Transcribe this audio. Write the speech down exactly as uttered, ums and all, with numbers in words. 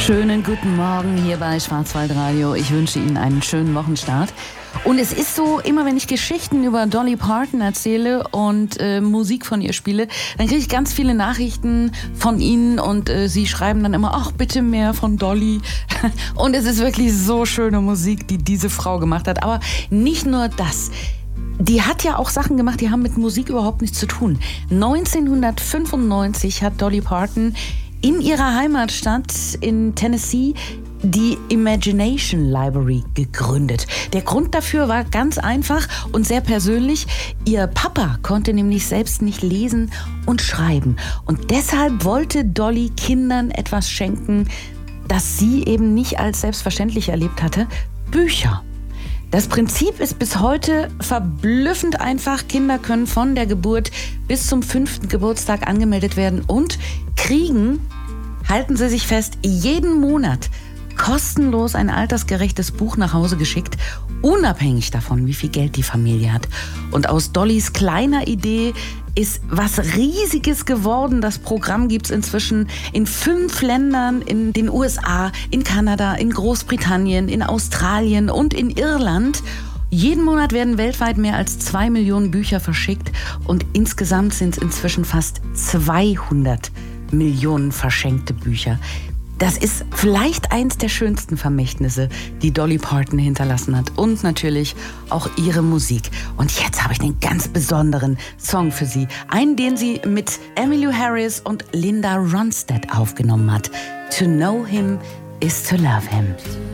Schönen guten Morgen hier bei Schwarzwaldradio. Ich wünsche Ihnen einen schönen Wochenstart. Und es ist so, immer wenn ich Geschichten über Dolly Parton erzähle und äh, Musik von ihr spiele, dann kriege ich ganz viele Nachrichten von Ihnen und äh, Sie schreiben dann immer, ach bitte mehr von Dolly. Und es ist wirklich so schöne Musik, die diese Frau gemacht hat. Aber nicht nur das. Die hat ja auch Sachen gemacht, die haben mit Musik überhaupt nichts zu tun. neunzehnhundertfünfundneunzig hat Dolly Parton in ihrer Heimatstadt in Tennessee die Imagination Library gegründet. Der Grund dafür war ganz einfach und sehr persönlich. Ihr Papa konnte nämlich selbst nicht lesen und schreiben. Und deshalb wollte Dolly Kindern etwas schenken, das sie eben nicht als selbstverständlich erlebt hatte: Bücher. Das Prinzip ist bis heute verblüffend einfach. Kinder können von der Geburt bis zum fünften Geburtstag angemeldet werden und kriegen, halten Sie sich fest, jeden Monat kostenlos ein altersgerechtes Buch nach Hause geschickt, unabhängig davon, wie viel Geld die Familie hat. Und aus Dollys kleiner Idee ist was Riesiges geworden. Das Programm gibt es inzwischen in fünf Ländern, in den U S A, in Kanada, in Großbritannien, in Australien und in Irland. Jeden Monat werden weltweit mehr als zwei Millionen Bücher verschickt und insgesamt sind es inzwischen fast zweihundert Millionen verschenkte Bücher. Das ist vielleicht eins der schönsten Vermächtnisse, die Dolly Parton hinterlassen hat. Und natürlich auch ihre Musik. Und jetzt habe ich einen ganz besonderen Song für Sie. Einen, den sie mit Emmylou Harris und Linda Ronstadt aufgenommen hat. To know him is to love him.